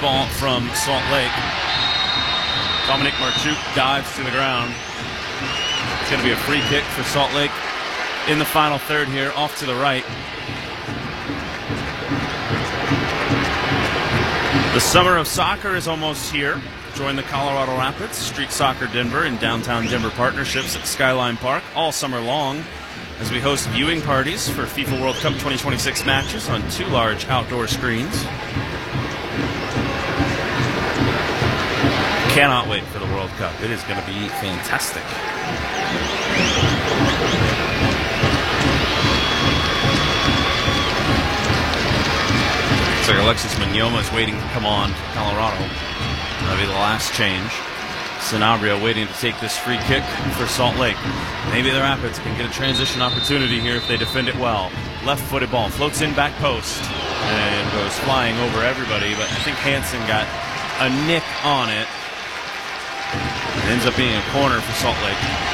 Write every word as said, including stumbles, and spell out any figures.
ball from Salt Lake. Dominic Marchuk dives to the ground. It's going to be a free kick for Salt Lake in the final third here, off to the right. The summer of soccer is almost here. Join the Colorado Rapids Street Soccer Denver and Downtown Denver partnerships at Skyline Park all summer long as we host viewing parties for FIFA World Cup twenty twenty-six matches on two large outdoor screens. Cannot wait for the World Cup. It is going to be fantastic. Looks like Alexis Manyoma is waiting to come on to Colorado. That'll be the last change. Sanabria waiting to take this free kick for Salt Lake. Maybe the Rapids can get a transition opportunity here if they defend it well. Left-footed ball floats in back post and goes flying over everybody, but I think Hansen got a nick on it. It ends up being a corner for Salt Lake.